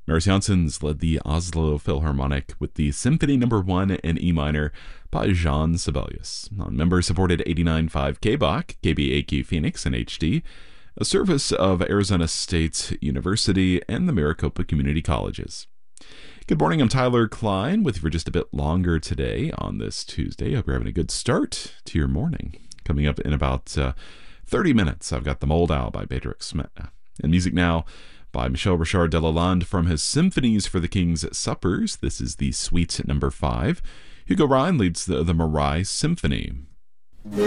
Marius Janssens led the Oslo Philharmonic with the Symphony No. 1 in E minor by Jean Sibelius on member-supported 89.5 KBAQ, KBAQ Phoenix in HD, a service of Arizona State University and the Maricopa Community Colleges. Good morning, I'm Tyler Klein with you for just a bit longer today on this Tuesday. Hope you're having a good start to your morning. Coming up in about 30 minutes, I've got The Mold Owl by Bedřich Smetana. And music now by Michel Richard de Lalande from his Symphonies for the King's Suppers. This is the Suite No. 5. Hugo Rhine leads the Marais Symphony.